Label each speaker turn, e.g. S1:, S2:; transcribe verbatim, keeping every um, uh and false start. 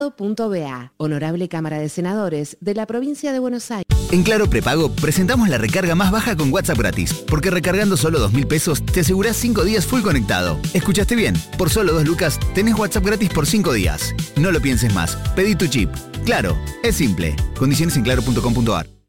S1: .ba, Honorable Cámara de Senadores de la Provincia de Buenos Aires.
S2: En Claro Prepago presentamos la recarga más baja con WhatsApp gratis, porque recargando solo dos mil pesos te asegurás cinco días full conectado. ¿Escuchaste bien? Por solo dos lucas tenés WhatsApp gratis por cinco días. No lo pienses más, pedí tu chip. Claro, es simple. Condiciones en claro punto com punto ar.